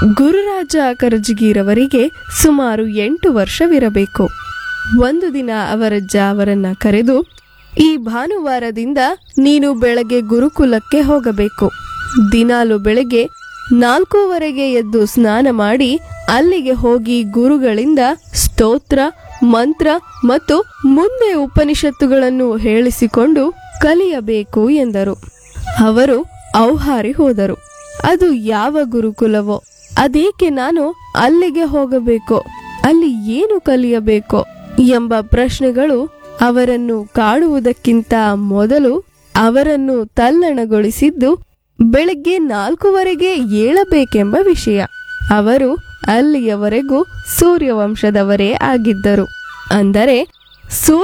ಗುರುರಾಜ ಕರಜಗಿರವರಿಗೆ ಸುಮಾರು 8 ವರ್ಷವಿರಬೇಕು. ಒಂದು ದಿನ ಅವರಜ್ಜ ಅವರನ್ನ ಕರೆದು, ಈ ಭಾನುವಾರದಿಂದ ನೀನು ಬೆಳಗ್ಗೆ ಗುರುಕುಲಕ್ಕೆ ಹೋಗಬೇಕು. ದಿನಾಲು ಬೆಳಗ್ಗೆ 4:15 ಎದ್ದು ಸ್ನಾನ ಮಾಡಿ ಅಲ್ಲಿಗೆ ಹೋಗಿ ಗುರುಗಳಿಂದ ಸ್ತೋತ್ರ, ಮಂತ್ರ ಮತ್ತು ಮುಂದೆ ಉಪನಿಷತ್ತುಗಳನ್ನು ಹೇಳಿಸಿಕೊಂಡು ಕಲಿಯಬೇಕು ಎಂದರು. ಅವರು ಔಹಾರಿ ಹೋದರು. ಅದು ಯಾವ ಗುರುಕುಲವೋ, ಅದೇಕೆ ನಾನು ಅಲ್ಲಿಗೆ ಹೋಗಬೇಕೋ, ಅಲ್ಲಿ ಏನು ಕಲಿಯಬೇಕೋ ಎಂಬ ಪ್ರಶ್ನೆಗಳು ಅವರನ್ನು ಕಾಡುವುದಕ್ಕಿಂತ ಮೊದಲು ಅವರನ್ನು ತಲ್ಲಣಗೊಳಿಸಿದ್ದು ಬೆಳಗ್ಗೆ 4:15 ಏಳಬೇಕೆಂಬ ವಿಷಯ. ಅವರು ಅಲ್ಲಿಯವರೆಗೂ ಸೂರ್ಯವಂಶದವರೇ ಆಗಿದ್ದರು. ಅಂದರೆ